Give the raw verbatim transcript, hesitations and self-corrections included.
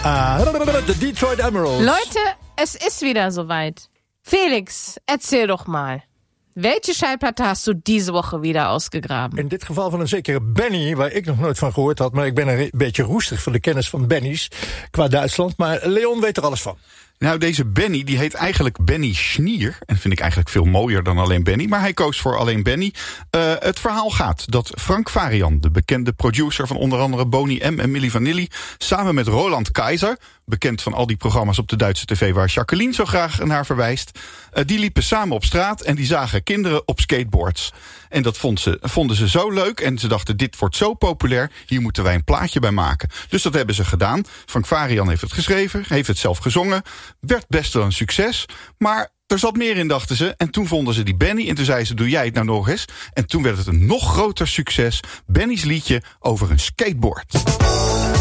Ah, de Detroit Emeralds. Leute, es ist wieder soweit. Felix, erzähl doch mal. Welche Schallplatte hast du diese Woche wieder ausgegraben? In dit geval van een zekere Benny, waar ik nog nooit van gehoord had. Maar ik ben een beetje roestig van de kennis van Benny's qua Duitsland. Maar Leon weet er alles van. Nou, deze Benny, die heet eigenlijk Benny Schnier. En vind ik eigenlijk veel mooier dan alleen Benny. Maar hij koos voor alleen Benny. Uh, het verhaal gaat dat Frank Farian, de bekende producer van onder andere Boney M. en Milli Vanilli, samen met Roland Keizer, bekend van al die programma's op de Duitse tv waar Jacqueline zo graag naar verwijst, uh, die liepen samen op straat en die zagen kinderen op skateboards. En dat vond ze, vonden ze zo leuk en ze dachten, dit wordt zo populair, hier moeten wij een plaatje bij maken. Dus dat hebben ze gedaan. Frank Farian heeft het geschreven, heeft het zelf gezongen, werd best wel een succes, maar er zat meer in, dachten ze. En toen vonden ze die Benny en toen zei ze, doe jij het nou nog eens? En toen werd het een nog groter succes, Benny's liedje over een skateboard.